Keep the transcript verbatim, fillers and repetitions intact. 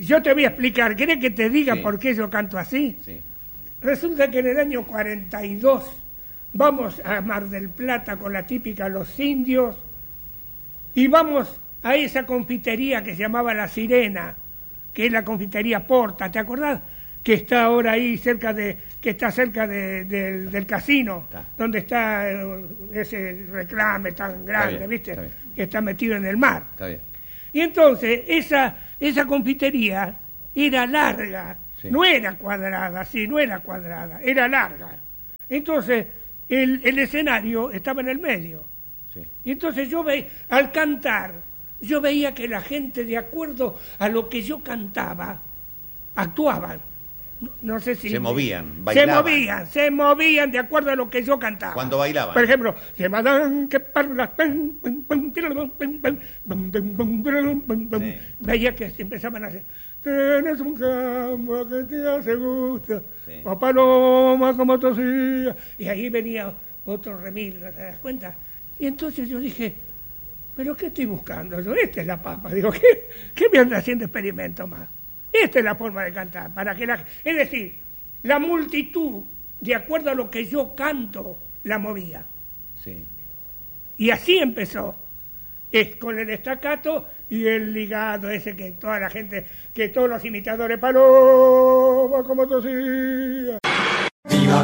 yo te voy a explicar. ¿Querés que te diga Sí. por qué yo canto así? Sí. Resulta que en el año cuarenta y dos vamos a Mar del Plata con la típica Los Indios y vamos a esa confitería que se llamaba La Sirena, que es la confitería Porta, ¿te acordás? Que está ahora ahí cerca de, que está cerca de, de, del casino, Está. donde está eh, ese reclame tan grande, bien, ¿viste? está bien. Que está metido en el mar. Está bien. Y entonces esa, esa confitería era larga, Sí. no era cuadrada, sí, no era cuadrada, era larga. Entonces el, el escenario estaba en el medio. Sí. Y entonces yo veía, al cantar, yo veía que la gente, de acuerdo a lo que yo cantaba, actuaban. No, no sé si... Se movían, Se bailaban. movían, se movían de acuerdo a lo que yo cantaba. Cuando bailaban. Por ejemplo, se mandan que parlas, pam, pam, pam, tiralum, pam, pam, pam, pam, pam, tiralum, pam, pam. Sí. Veía que se empezaban a hacer. Tienes un campo que te hace gusto, Sí. o paloma como tosía. Y ahí venía otro remilgo, ¿te das cuenta? Y entonces yo dije, ¿pero qué estoy buscando yo? Esta es la papa. Digo, ¿qué, qué me anda haciendo experimento más? Esta es la forma de cantar. Para que la, es decir, la multitud, de acuerdo a lo que yo canto, la movía. Sí. Y así empezó. Es con el estacato y el ligado ese que toda la gente, que todos los imitadores, paloma como tosía.